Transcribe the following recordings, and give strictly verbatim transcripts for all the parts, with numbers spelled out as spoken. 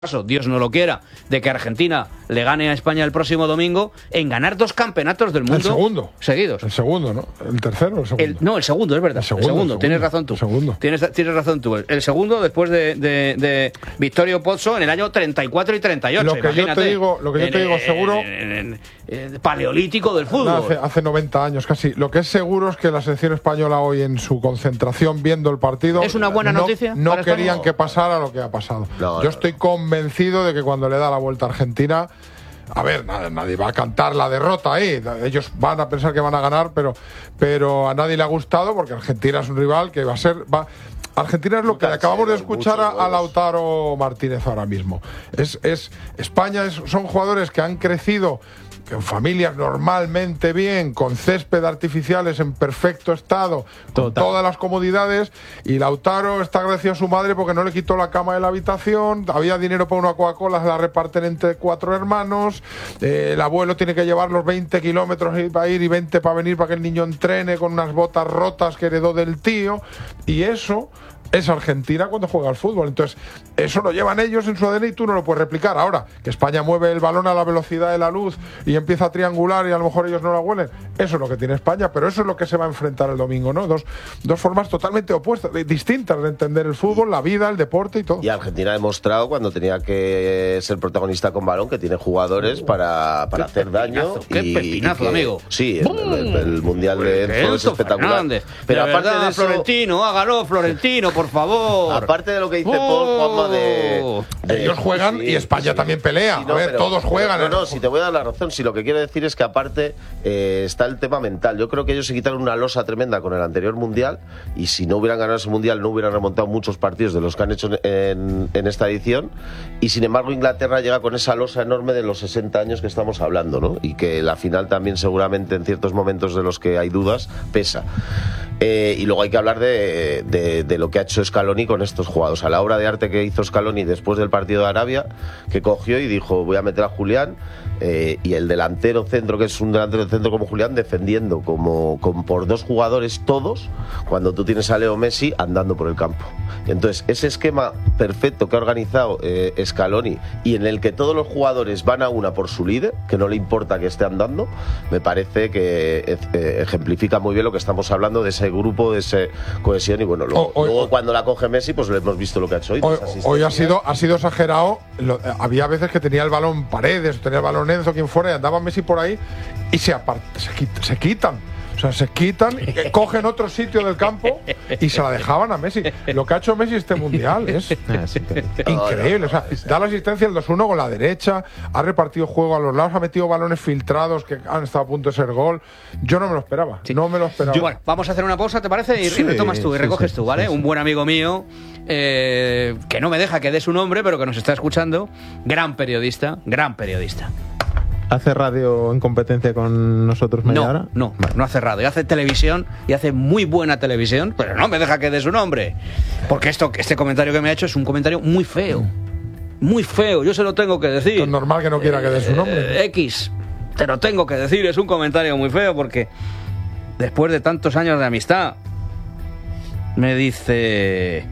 caso, Dios no lo quiera, de que Argentina le gane a España el próximo domingo, en ganar dos campeonatos del mundo el segundo, seguidos. El segundo, ¿no? El tercero, el segundo. El, no, el segundo, es verdad. El segundo, el segundo. El segundo. Tienes razón tú. El segundo. Tienes, tienes razón tú. El, el segundo después de, de, de Vittorio Pozzo en el año treinta y cuatro y treinta y ocho. Lo que imagínate. yo te digo, lo que yo en, te digo en, seguro. En, en, en, en, paleolítico del fútbol. No, hace, hace noventa años casi. Lo que es seguro es que la selección española hoy en su concentración viendo el partido. ¿Es una buena no, noticia? No para querían España? que pasara lo que ha pasado. No, yo no. estoy convencido de que cuando le da la vuelta a Argentina. A ver, nadie, nadie va a cantar la derrota ahí. Ellos van a pensar que van a ganar, pero, pero a nadie le ha gustado porque Argentina es un rival que va a ser. Va, Argentina es lo que le acabamos de escuchar a, a Lautaro Martínez ahora mismo. Es, es España es, son jugadores que han crecido en familias normalmente bien, con césped artificiales en perfecto estado, con Total. todas las comodidades, y Lautaro está agradecido a su madre porque no le quitó la cama de la habitación, había dinero para una Coca-Cola, se la reparten entre cuatro hermanos, eh, el abuelo tiene que llevar los veinte kilómetros para ir y veinte para venir para que el niño entrene con unas botas rotas que heredó del tío, y eso es Argentina cuando juega al fútbol. Entonces, eso lo llevan ellos en su A D N y tú no lo puedes replicar. Ahora, que España mueve el balón a la velocidad de la luz y empieza a triangular y a lo mejor ellos no la huelen, eso es lo que tiene España, pero eso es lo que se va a enfrentar el domingo, ¿no? Dos, dos formas totalmente opuestas, distintas de entender el fútbol, la vida, el deporte y todo. Y Argentina ha demostrado cuando tenía que ser protagonista con balón que tiene jugadores para, para Qué hacer daño. pepinazo, qué y, pepinazo, y que, amigo. Sí, el, el, el Mundial de Enzo es espectacular. Fernández. Pero de aparte verdad, de eso, Florentino, hágalo, Florentino, por favor. Aparte de lo que dice Paul, Juanma, de, de ellos juegan sí, y España sí. también pelea. Sí, no, a ver, pero, todos juegan. Pero, no, no, ¿eh? si te voy a dar la razón, si lo que quiero decir es que aparte eh, está el tema mental. Yo creo que ellos se quitaron una losa tremenda con el anterior Mundial y si no hubieran ganado ese Mundial no hubieran remontado muchos partidos de los que han hecho en, en esta edición, y sin embargo Inglaterra llega con esa losa enorme de los sesenta años que estamos hablando, ¿no? Y que la final también seguramente en ciertos momentos de los que hay dudas pesa. Eh, y luego hay que hablar de, de, de lo que ha hecho Scaloni con estos jugadores. A la obra de arte que hizo Scaloni después del partido de Arabia, que cogió y dijo voy a meter a Julián, eh, y el delantero centro, que es un delantero centro como Julián, defendiendo como, como por dos jugadores todos, cuando tú tienes a Leo Messi andando por el campo. Entonces ese esquema perfecto que ha organizado eh, Scaloni y en el que todos los jugadores van a una por su líder, que no le importa que esté andando, me parece que eh, ejemplifica muy bien lo que estamos hablando de ese grupo, de esa cohesión. Y bueno, luego, hoy, luego hoy, cuando la coge Messi, pues lo hemos visto lo que ha hecho hoy. Hoy, hoy ha sido ha sido exagerado. Lo, había veces que tenía el balón Paredes, tenía el balón Enzo, quien fuera, y andaba Messi por ahí y se, apart, se, quit, se quitan. O sea, se quitan, cogen otro sitio del campo y se la dejaban a Messi. Lo que ha hecho Messi este Mundial es increíble. O sea, da la asistencia el dos uno con la derecha, ha repartido juego a los lados, ha metido balones filtrados que han estado a punto de ser gol. Yo no me lo esperaba, sí. no me lo esperaba. Yo, bueno, vamos a hacer una pausa, ¿te parece? Y, sí, y retomas tú, y sí, recoges sí, tú, ¿vale? Sí, sí. Un buen amigo mío, eh, que no me deja que dé su nombre, pero que nos está escuchando, gran periodista, gran periodista. ¿Hace radio en competencia con nosotros media no, hora? No, vale. no hace radio. Hace televisión y hace muy buena televisión, pero no me deja que dé su nombre. Porque esto, este comentario que me ha hecho es un comentario muy feo. Muy feo, yo se lo tengo que decir. Es normal que no quiera eh, que dé su nombre. Eh, X, te lo tengo que decir, es un comentario muy feo porque después de tantos años de amistad, me dice...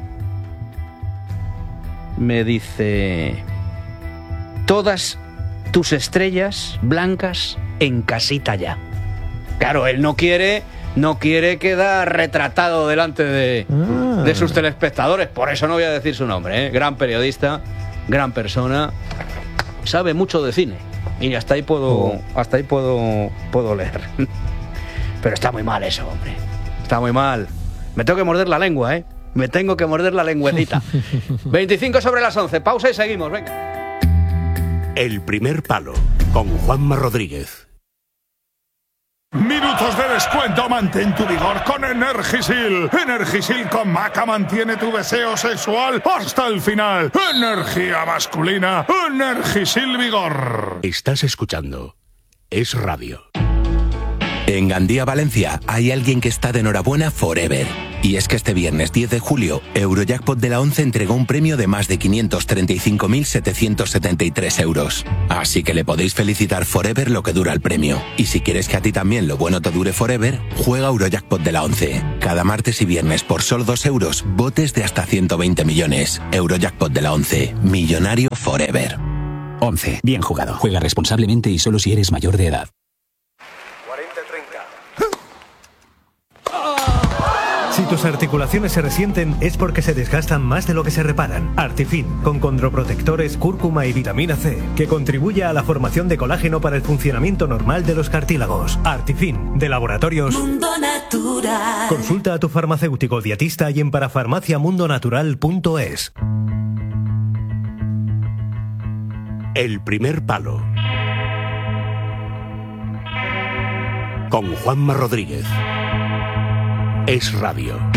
Me dice... Todas... tus estrellas blancas en casita ya. Claro, él no quiere no quiere quedar retratado delante de, ah. de sus telespectadores. Por eso no voy a decir su nombre, ¿eh? Gran periodista, gran persona, sabe mucho de cine y hasta ahí puedo oh. hasta ahí puedo puedo leer. Pero está muy mal eso, hombre. Está muy mal. Me tengo que morder la lengua, ¿eh? Me tengo que morder la lengüetita. veinticinco sobre las once. Pausa y seguimos. Venga. El primer palo, con Juanma Rodríguez. Minutos de descuento, mantén tu vigor con Energisil. Energisil con Maca mantiene tu deseo sexual hasta el final. Energía masculina, Energisil Vigor. Estás escuchando Es Radio. En Gandía, Valencia, hay alguien que está de enhorabuena forever. Y es que este viernes diez de julio, Eurojackpot de la once entregó un premio de más de quinientos treinta y cinco mil setecientos setenta y tres euros. Así que le podéis felicitar forever lo que dura el premio. Y si quieres que a ti también lo bueno te dure forever, juega Eurojackpot de la once. Cada martes y viernes por solo dos euros, botes de hasta ciento veinte millones. Eurojackpot de la once. Millonario forever. once. Bien jugado. Juega responsablemente y solo si eres mayor de edad. Si tus articulaciones se resienten es porque se desgastan más de lo que se reparan. Artifin, con condroprotectores, cúrcuma y vitamina C, que contribuye a la formación de colágeno para el funcionamiento normal de los cartílagos. Artifin, de Laboratorios Mundo Natural. Consulta a tu farmacéutico dietista y en parafarmaciamundonatural punto es. El primer palo. Con Juanma Rodríguez. Es Radio.